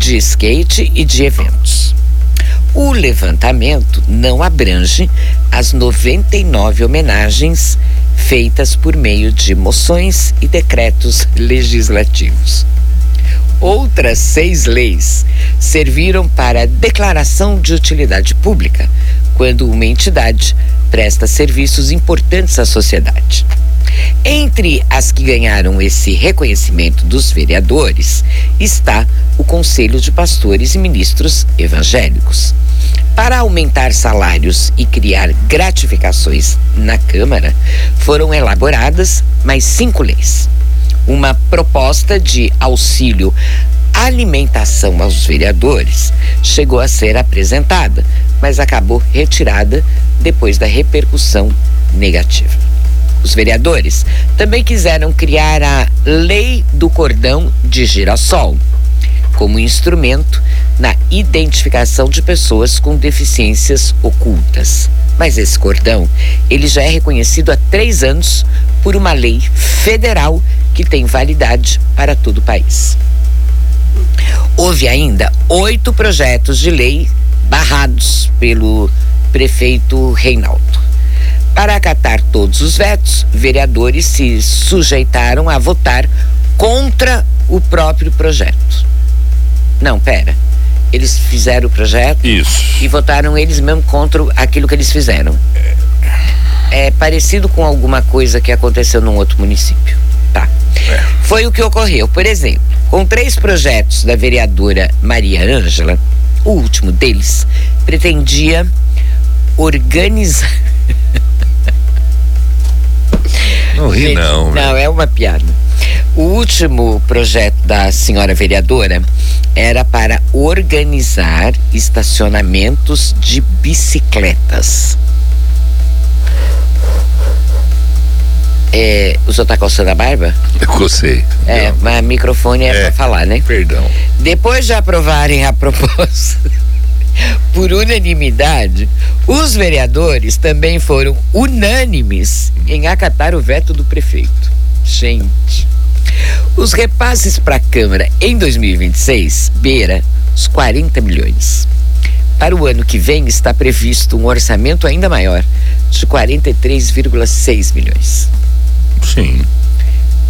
de skate e de eventos. O levantamento não abrange as 99 homenagens feitas por meio de moções e decretos legislativos. Outras 6 leis serviram para declaração de utilidade pública, quando uma entidade presta serviços importantes à sociedade. Entre as que ganharam esse reconhecimento dos vereadores está o Conselho de Pastores e Ministros Evangélicos. Para aumentar salários e criar gratificações na Câmara, foram elaboradas mais 5 leis. Uma proposta de auxílio alimentação aos vereadores chegou a ser apresentada, mas acabou retirada depois da repercussão negativa. Os vereadores também quiseram criar a Lei do Cordão de Girassol como instrumento na identificação de pessoas com deficiências ocultas. Mas esse cordão, ele já é reconhecido há 3 anos por uma lei federal que tem validade para todo o país. Houve ainda 8 projetos de lei barrados pelo prefeito Reinaldo. Para acatar todos os vetos, vereadores se sujeitaram a votar contra o próprio projeto. Não, pera. Eles fizeram o projeto e votaram eles mesmo contra aquilo que eles fizeram. É parecido com alguma coisa que aconteceu num outro município. Tá. Foi o que ocorreu. Por exemplo, com 3 projetos da vereadora Maria Ângela, o último deles pretendia organizar... Não ri não. Não, é uma piada. O último projeto da senhora vereadora era para organizar estacionamentos de bicicletas. O senhor tá coçando a barba? Eu cocei. Mas o microfone é para falar, né? Perdão. Depois de aprovarem a proposta por unanimidade, os vereadores também foram unânimes em acatar o veto do prefeito. Gente, os repasses para a Câmara em 2026 beira os 40 milhões. Para o ano que vem está previsto um orçamento ainda maior, de 43,6 milhões. Sim.